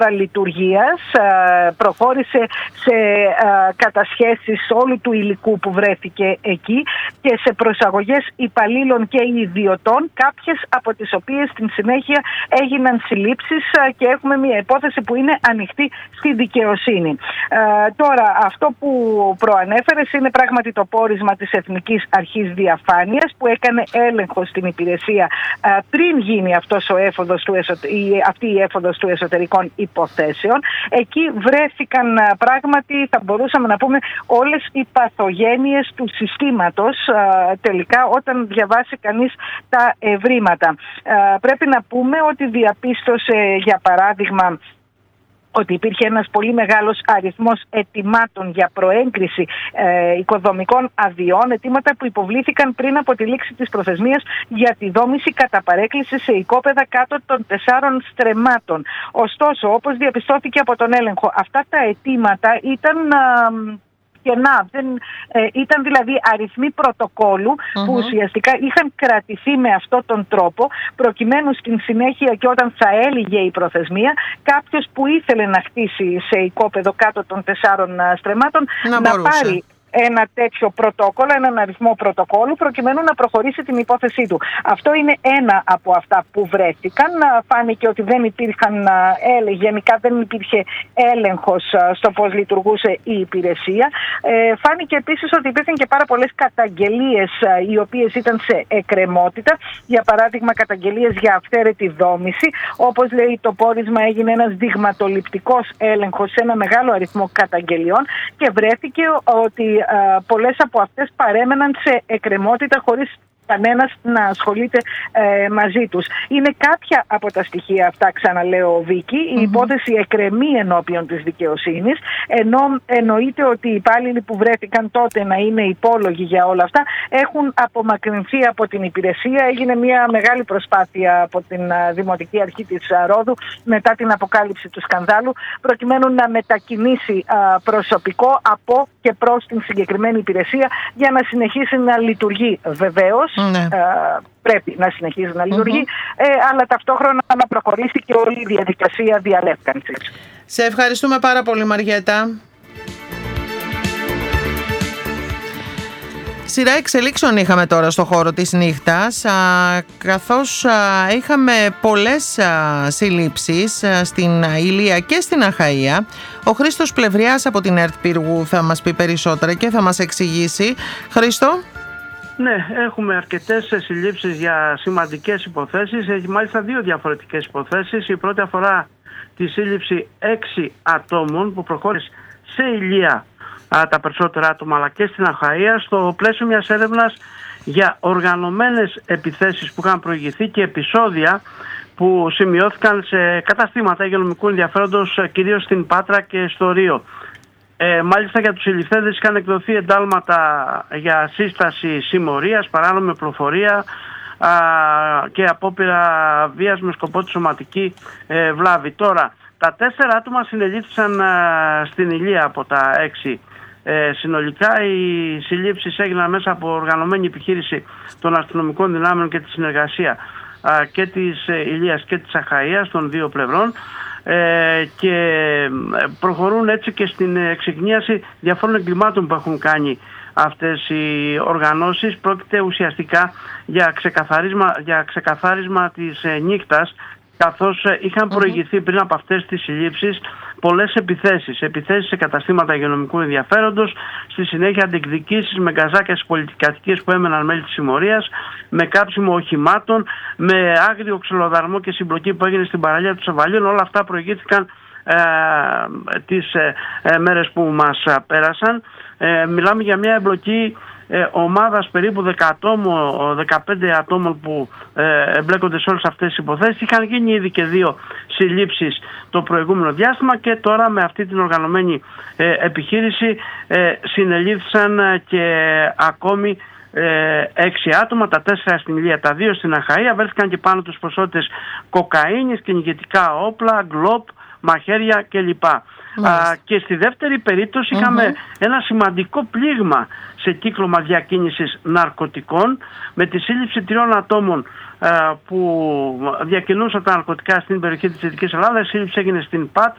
λειτουργίας, προχώρησε σε κατασχέσεις όλου του υλικού που βρέθηκε εκεί και σε προσαγωγές υπαλλήλων και ιδιωτών, κάποιες από τις οποίες στην συνέχεια έγιναν συλλήψεις και έχουμε μια υπόθεση που είναι ανοιχτή στη δικαιοσύνη. Τώρα, αυτό που προανέφερες είναι πράγματι το πόρισμα της Εθνικής Αρχής Διαφάνειας, που έκανε έλεγχο στην υπηρεσία πριν γίνει αυτός ο έφοδος αυτή η έφοδος του εσωτερικών υποθέσεων. Εκεί βρέθηκαν πράγματι, θα μπορούσαμε να πούμε, όλες οι παθογένειες του συστήματος τελικά, όταν διαβάσει κανείς τα ευρήματα. Πρέπει να πούμε ότι διαπίστωσε, για παράδειγμα, ότι υπήρχε ένας πολύ μεγάλος αριθμός αιτημάτων για προέγκριση οικοδομικών αδειών, αιτήματα που υποβλήθηκαν πριν από τη λήξη της προθεσμίας για τη δόμηση κατά παρέκκληση σε οικόπεδα κάτω των 4 στρεμμάτων. Ωστόσο, όπως διαπιστώθηκε από τον έλεγχο, αυτά τα αιτήματα ήταν κενά. Ήταν δηλαδή αριθμοί πρωτοκόλου που ουσιαστικά είχαν κρατηθεί με αυτόν τον τρόπο, προκειμένου στην συνέχεια και όταν θα έλυγε η προθεσμία, κάποιος που ήθελε να χτίσει σε οικόπεδο κάτω των 4 στρεμμάτων να πάρει ένα τέτοιο πρωτόκολλο, έναν αριθμό πρωτοκόλλου, προκειμένου να προχωρήσει την υπόθεσή του. Αυτό είναι ένα από αυτά που βρέθηκαν. Φάνηκε ότι δεν υπήρχαν, γενικά δεν υπήρχε έλεγχος στο πώς λειτουργούσε η υπηρεσία. Φάνηκε επίσης ότι υπήρχαν και πάρα πολλές καταγγελίες οι οποίες ήταν σε εκκρεμότητα. Για παράδειγμα, καταγγελίες για αυθαίρετη δόμηση. Όπως λέει το πόρισμα, έγινε ένας δειγματοληπτικός έλεγχος σε ένα μεγάλο αριθμό καταγγελιών και βρέθηκε ότι πολλές από αυτές παρέμεναν σε εκκρεμότητα χωρίς κανένας να ασχολείται μαζί τους. Είναι κάποια από τα στοιχεία αυτά, ξαναλέω, Βίκη. Η υπόθεση εκκρεμεί ενώπιον της δικαιοσύνης, ενώ εννοείται ότι οι υπάλληλοι που βρέθηκαν τότε να είναι υπόλογοι για όλα αυτά έχουν απομακρυνθεί από την υπηρεσία. Έγινε μια μεγάλη προσπάθεια από την Δημοτική Αρχή της Ρόδου μετά την αποκάλυψη του σκανδάλου, προκειμένου να μετακινήσει προσωπικό από και προς την συγκεκριμένη υπηρεσία για να συνεχίσει να λειτουργεί. Βεβαίως, πρέπει να συνεχίζει να λειτουργεί, αλλά ταυτόχρονα να προχωρήσει και όλη η διαδικασία διαλεύκανσης. Σε ευχαριστούμε πάρα πολύ, Μαριέτα. Σειρά εξελίξεων είχαμε τώρα στο χώρο της νύχτας, καθώς είχαμε πολλές συλλήψεις στην Ηλία και στην Αχαΐα. Ο Χρήστος Πλευριάς από την ΕΡΤ Πύργου θα μας πει περισσότερα και θα μας εξηγήσει. Χρήστο. Ναι, έχουμε αρκετές συλλήψεις για σημαντικές υποθέσεις, μάλιστα 2 διαφορετικές υποθέσεις. Η πρώτη αφορά τη σύλληψη 6 ατόμων που προχώρησε σε Ηλία, τα περισσότερα άτομα, αλλά και στην Αχαΐα, στο πλαίσιο μιας έρευνας για οργανωμένες επιθέσεις που είχαν προηγηθεί και επεισόδια που σημειώθηκαν σε καταστήματα υγειονομικού ενδιαφέροντος, κυρίως στην Πάτρα και στο Ρίο. Μάλιστα, για τους συλληφθέντες είχαν εκδοθεί εντάλματα για σύσταση συμμορίας, παράνομη πλοφορία και απόπειρα βίας με σκοπό τη σωματική βλάβη. Τώρα, τα 4 άτομα συνελήφθησαν στην Ηλία από τα 6. Συνολικά οι συλλήψεις έγιναν μέσα από οργανωμένη επιχείρηση των αστυνομικών δυνάμεων και τη συνεργασία και της Ηλίας και της Αχαΐας των 2 πλευρών, και προχωρούν έτσι και στην εξεχνίαση διαφόρων εγκλημάτων που έχουν κάνει αυτές οι οργανώσεις. Πρόκειται ουσιαστικά για ξεκαθάρισμα της νύχτας, καθώς είχαν προηγηθεί πριν από αυτές τις συλλήψεις πολλές επιθέσεις σε καταστήματα υγειονομικού ενδιαφέροντος, στη συνέχεια αντεκδικήσεις με γκαζάκια στις πολιτικατοικίες που έμεναν μέλη της συμμορίας, με κάψιμο οχημάτων, με άγριο ξυλοδαρμό και συμπλοκή που έγινε στην παραλία του Σεβαλίων. Όλα αυτά προηγήθηκαν τις μέρες που μας πέρασαν. Μιλάμε για μια εμπλοκή ομάδας περίπου 15 ατόμων που εμπλέκονται σε όλες αυτές τις υποθέσεις. Είχαν γίνει ήδη και 2 συλλήψεις το προηγούμενο διάστημα και τώρα με αυτή την οργανωμένη επιχείρηση συνελήφθησαν και ακόμη 6 άτομα, τα 4 στην Ηλία, τα 2 στην Αχαΐα. Βρέθηκαν και πάνω τους ποσότητες κοκαίνης, κυνηγετικά όπλα, γκλόπ, μαχαίρια κλπ. Και στη δεύτερη περίπτωση είχαμε ένα σημαντικό πλήγμα σε κύκλωμα διακίνησης ναρκωτικών, με τη σύλληψη 3 ατόμων που διακινούσαν τα ναρκωτικά στην περιοχή της Δυτικής Ελλάδας. Η σύλληψη έγινε στην Πάτρα.